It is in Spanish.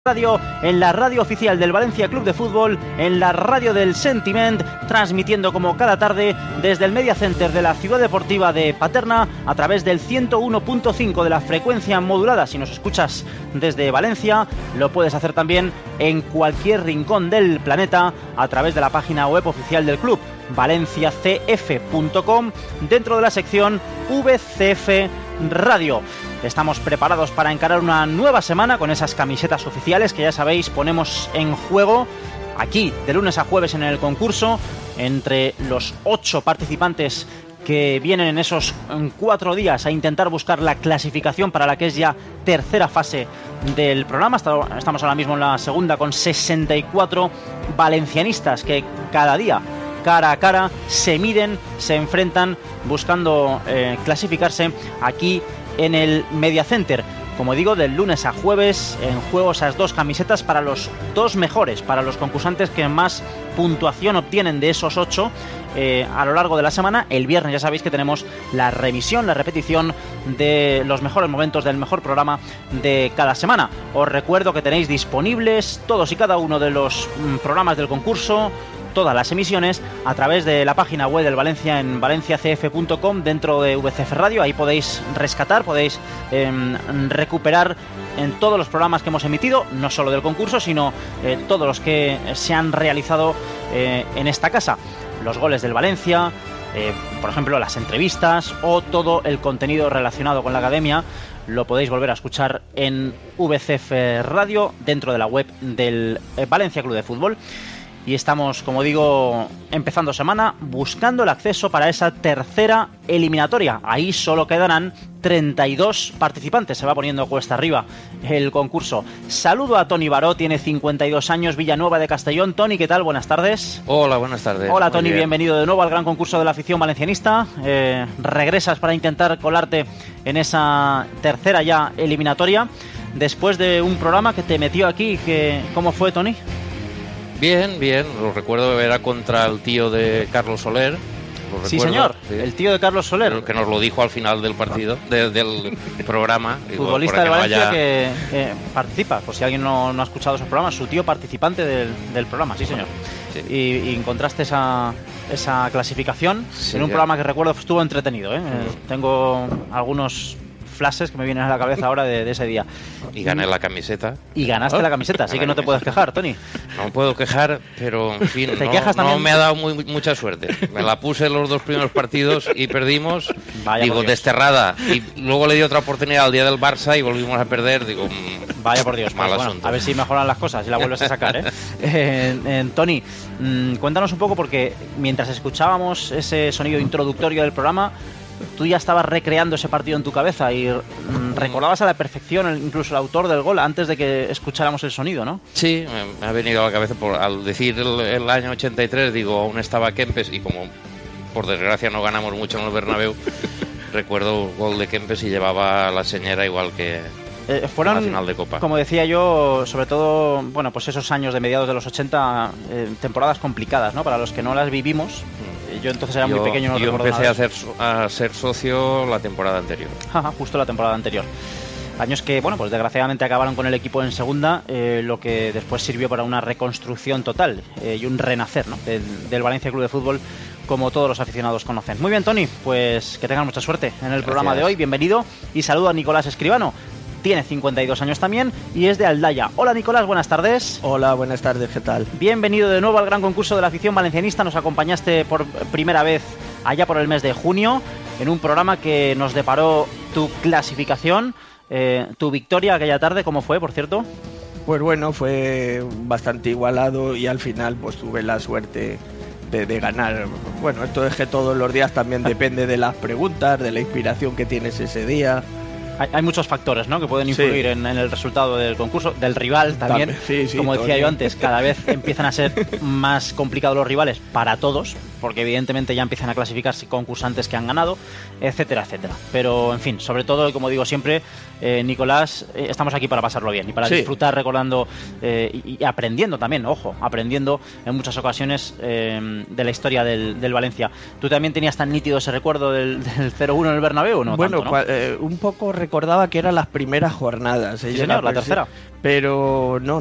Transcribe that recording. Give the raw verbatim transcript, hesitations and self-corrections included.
Radio, en la radio oficial del Valencia Club de Fútbol, en la radio del Sentiment, transmitiendo como cada tarde desde el Media Center de la Ciudad Deportiva de Paterna a través del ciento uno punto cinco de la frecuencia modulada. Si nos escuchas desde Valencia, lo puedes hacer también en cualquier rincón del planeta a través de la página web oficial del club, valencia c f punto com, dentro de la sección V C F Radio. Estamos preparados para encarar una nueva semana con esas camisetas oficiales que ya sabéis ponemos en juego aquí de lunes a jueves en el concurso entre los ocho participantes que vienen en esos cuatro días a intentar buscar la clasificación para la que es ya tercera fase del programa. Estamos ahora mismo en la segunda con sesenta y cuatro valencianistas que cada día cara a cara se miden, se enfrentan buscando eh, clasificarse aquí en el Media Center. Como digo, del lunes a jueves en juego esas dos camisetas para los dos mejores, para los concursantes que más puntuación obtienen de esos ocho eh, a lo largo de la semana. El viernes ya sabéis que tenemos la remisión, la repetición de los mejores momentos del mejor programa de cada semana. Os recuerdo que tenéis disponibles todos y cada uno de los mm, programas del concurso, todas las emisiones a través de la página web del Valencia en valencia c f punto com dentro de V C F Radio. Ahí podéis rescatar, podéis eh, recuperar en todos los programas que hemos emitido, no solo del concurso, sino eh, todos los que se han realizado eh, en esta casa. Los goles del Valencia, eh, por ejemplo, las entrevistas o todo el contenido relacionado con la academia. Lo podéis volver a escuchar en V C F Radio dentro de la web del eh, Valencia Club de Fútbol. Y estamos, como digo, empezando semana, buscando el acceso para esa tercera eliminatoria. Ahí solo quedarán treinta y dos participantes. Se va poniendo cuesta arriba el concurso. Saludo a Tony Baró, tiene cincuenta y dos años, Villanueva de Castellón. Tony, ¿qué tal? Buenas tardes. Hola, buenas tardes. Hola, Tony, bien. Bienvenido de nuevo al gran concurso de la afición valencianista. Eh, regresas para intentar colarte en esa tercera ya eliminatoria, después de un programa que te metió aquí. Que, ¿cómo fue, Tony? Bien, bien, lo recuerdo, era contra el tío de Carlos Soler. Lo sí, recuerdo, señor, sí. El tío de Carlos Soler. El que nos lo dijo al final del partido, de, del programa. Futbolista de Valencia no haya... que eh, participa, por si alguien no, no ha escuchado esos programas, su tío participante del, del programa, sí, señor. Sí. Y, y encontraste esa, esa clasificación sí, en un ya. programa que recuerdo estuvo entretenido, ¿eh? Sí. Eh, tengo algunos flashes que me vienen a la cabeza ahora de, de ese día. Y gané la camiseta. Y ganaste ¿Oh? la camiseta, así que no te puedes quejar, Tony. No me puedo quejar, pero en fin, ¿Te no, quejas no también? me ha dado muy, mucha suerte. Me la puse en los dos primeros partidos y perdimos. Vaya, digo, desterrada. Y luego le di otra oportunidad al día del Barça y volvimos a perder. Digo, mmm, vaya por Dios. Mal pues, asunto. Bueno, a ver si mejoran las cosas y la vuelves a sacar, ¿eh? eh, eh Tony, mmm, cuéntanos un poco, porque mientras escuchábamos ese sonido introductorio del programa, tú ya estabas recreando ese partido en tu cabeza y mm, recordabas a la perfección incluso el autor del gol antes de que escucháramos el sonido, ¿no? Sí, me ha venido a la cabeza por, al decir el, el año ochenta y tres, digo, aún estaba Kempes y como por desgracia no ganamos mucho en el Bernabéu, recuerdo el gol de Kempes y llevaba la señera igual que eh, fueron, la final de Copa. Como decía yo, sobre todo, bueno, pues esos años de mediados de los ochenta, eh, temporadas complicadas, ¿no? Para los que no las vivimos. Yo entonces era yo, muy pequeño, no yo recuerdo empecé nada. a, hacer, a ser socio la temporada anterior. Ajá, justo la temporada anterior. Años que, bueno, pues desgraciadamente acabaron con el equipo en segunda, eh, lo que después sirvió para una reconstrucción total eh, y un renacer, ¿no? del, del Valencia Club de Fútbol, como todos los aficionados conocen. Muy bien, Tony, pues que tengan mucha suerte en el Gracias. programa de hoy. Bienvenido y saludo a Nicolás Escribano. Tiene cincuenta y dos años también y es de Aldaya. Hola, Nicolás, buenas tardes. Hola, buenas tardes, ¿qué tal? Bienvenido de nuevo al gran concurso de la afición valencianista. Nos acompañaste por primera vez allá por el mes de junio en un programa que nos deparó tu clasificación, eh, tu victoria aquella tarde. ¿Cómo fue, por cierto? Pues bueno, fue bastante igualado y al final pues tuve la suerte de, de ganar. Bueno, esto es que todos los días también depende de las preguntas, de la inspiración que tienes ese día. Hay, hay muchos factores, ¿no?, que pueden influir sí. en, en el resultado del concurso, del rival también. Sí, sí, como decía todo. yo antes, cada vez empiezan a ser más complicados los rivales para todos, porque evidentemente ya empiezan a clasificarse concursantes que han ganado, etcétera, etcétera. Pero, en fin, sobre todo, como digo siempre, eh, Nicolás, eh, estamos aquí para pasarlo bien y para sí. disfrutar recordando eh, y, y aprendiendo también, ojo, aprendiendo en muchas ocasiones eh, de la historia del, del Valencia. ¿Tú también tenías tan nítido ese recuerdo del, del cero uno en el Bernabéu o no? Bueno, tanto, ¿no? eh, un poco recordaba que eran las primeras jornadas. Sí, señor, la tercera. Pero no,